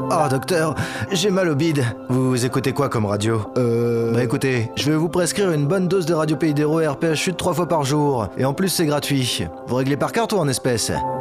Oh docteur, j'ai mal au bide. Vous écoutez quoi comme radio? Bah écoutez, je vais vous prescrire une bonne dose de Radio Pays d'Hérault RPH Chute 3 fois par jour. Et en plus c'est gratuit. Vous réglez par carte ou en espèces?